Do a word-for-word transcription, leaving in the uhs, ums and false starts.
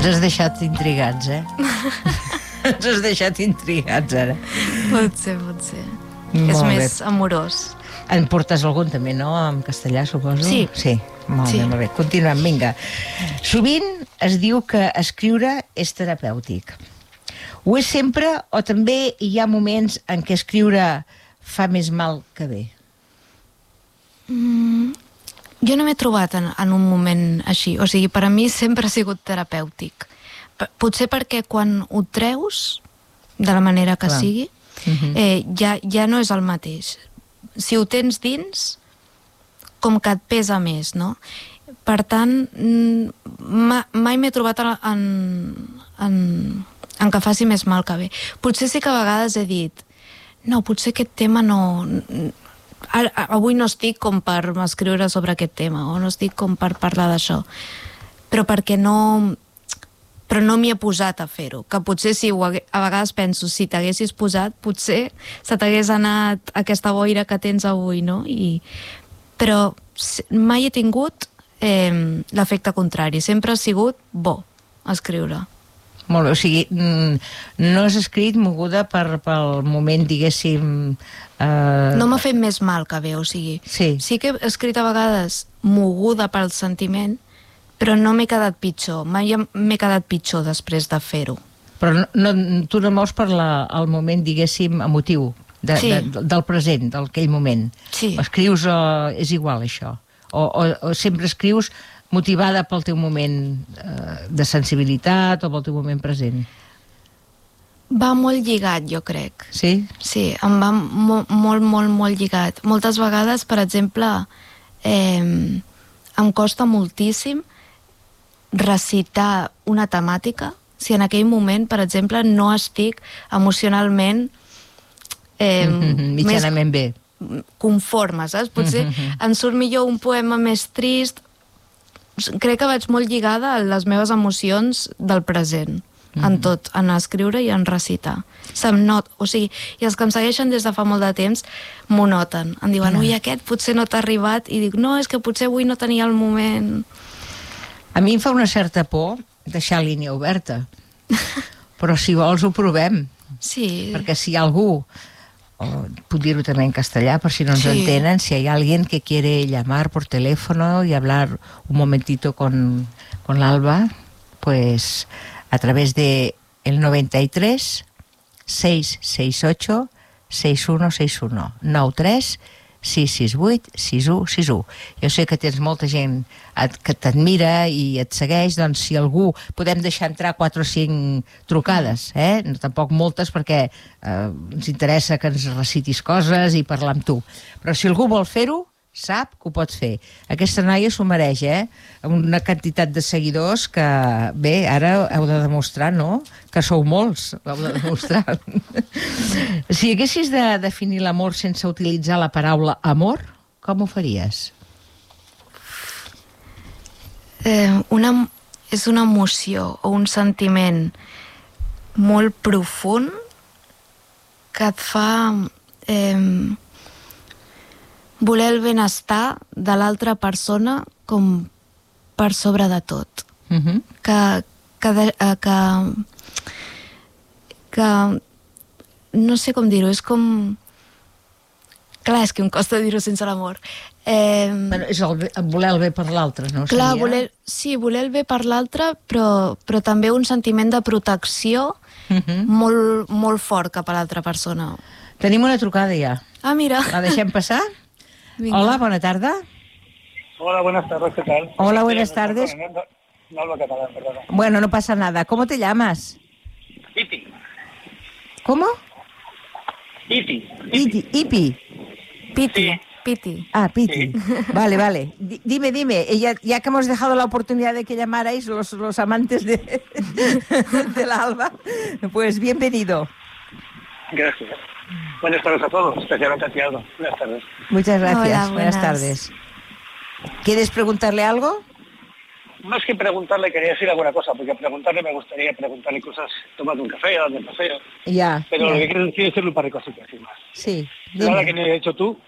Ens has deixat intrigats, eh? Ens has deixat intrigats, ara. Pot ser, pot ser. Molt És bé. més amorós. En portes algun també, no? En castellà, suposo? Sí. Sí, molt Sí. bé, molt bé. Continuem, vinga. Sovint es diu que escriure és terapèutic. Ho és sempre o també hi ha moments en què escriure fa més mal que bé? Mm, jo no m'he trobat en, en un moment així. O sigui, per a mi sempre ha sigut terapèutic. P- Potser perquè quan ho treus, de la manera que Clar. sigui, Mhm. eh, ja, ja no és el mateix. Si ho tens dins, com que et pesa més, no? Per tant, mm, ma, mai m'he trobat en, en, en, en que faci més mal que bé. Potser sí que a vegades he dit no, potser aquest tema no... Ara, avui no estic com per escriure sobre aquest tema, o no estic com per parlar d'això, però perquè no... però no m'hi he posat a fer-ho, que potser si ho hagué, a vegades penso, si t'haguessis posat, potser se t'hagués anat aquesta boira que tens avui, no? I, però mai he tingut eh, l'efecte contrari, sempre ha sigut bo escriure. Molt bé, o sigui, no has escrit moguda per, pel moment, diguéssim... Eh... No m'ha fet més mal que bé, o sigui, sí. sí que he escrit a vegades moguda pel sentiment, però no m'he quedat pitjor, mai m'he quedat pitjor després de fer-ho. Però no, no, tu no mous per la, el moment, diguéssim, emotiu, de, Sí. de, del present, d'aquell moment. Sí. Escrius, o és igual, això? O, o, o sempre escrius motivada pel teu moment eh, de sensibilitat o pel teu moment present? Va molt lligat, jo crec. Sí? Sí, em va mo molt, molt, molt lligat. Moltes vegades, per exemple, eh, em costa moltíssim recitar una temàtica si en aquell moment, per exemple, no estic emocionalment eh, Mm-hmm, mitjanament bé. conforme, saps? Potser Mm-hmm. em surt millor un poema més trist. Crec que vaig molt lligada a les meves emocions del present, Mm-hmm. en tot, en escriure i en recitar. Se'm not, o sigui, i els que em segueixen des de fa molt de temps m'ho noten. Em diuen, ui, aquest potser no t'ha arribat, i dic, no, és que potser avui no tenia el moment. A mi em fa una certa por deixar línia oberta, però si vols ho provem. Sí. Perquè si hi ha algú, o puc dir-ho també en castellà, per si no ens Sí. entenen, si hay alguien que quiere llamar por teléfono y hablar un momentito con, con l'Alba, pues a través de el noventa y tres, seis seis ocho, seis uno seis uno, nou tres sis sis vuit, sis u sis u. Jo sé que tens molta gent et, que t'admira i et segueix, doncs si algú... Podem deixar entrar quatre o cinc trucades, eh? No, tampoc moltes, perquè eh, ens interessa que ens recitis coses i parlar amb tu. Però si algú vol fer-ho, sap que ho pot fer. Aquesta noia s'ho mereix, eh? Una quantitat de seguidors que, bé, ara heu de demostrar, no?, que sou molts, heu de demostrar. Si haguessis de definir l'amor sense utilitzar la paraula amor, com ho faries? Eh, una, és una emoció o un sentiment molt profund que et fa eh, voler el benestar de l'altra persona com per sobre de tot. Uh-huh. Que, que, de, eh, que, que no sé com dir-ho, és com... Clar, és que em costa dir-ho sense l'amor. Eh, Bueno, és el, el voler el bé per l'altre, no? clar, Seria? voler, sí, voler el bé per l'altre, però, però també un sentiment de protecció Uh-huh. molt, molt fort cap a l'altra persona. Tenim una trucada ja. Ah, mira. La deixem passar? Vinga. Hola, bona tarda. Hola, buenas tardes, ¿qué tal? Hola, buenas tardes. No, no, no hablo catalán, perdona. Bueno, no pasa nada. ¿Cómo te llamas? Iti. ¿Cómo? Iti. Iti, Ipi. Piti, Sí. Piti. Ah, Piti. Vale, vale. Di- dime, dime, eh, ya, ya que hemos dejado la oportunidad de que llamarais los, los amantes de, de la Alba, pues bienvenido. Gracias. Buenas tardes a todos, especialmente a ti, Alba. Buenas tardes. Muchas gracias. Hola, buenas. buenas. tardes. ¿Quieres preguntarle algo? Más que preguntarle, quería decir alguna cosa, porque preguntarle me gustaría preguntarle cosas tomando un café, dando un paseo. Ya. Pero ya. lo que quiero decir es hacerle un par de cositas y más. Sí. Nada dime. que no hayas hecho tú,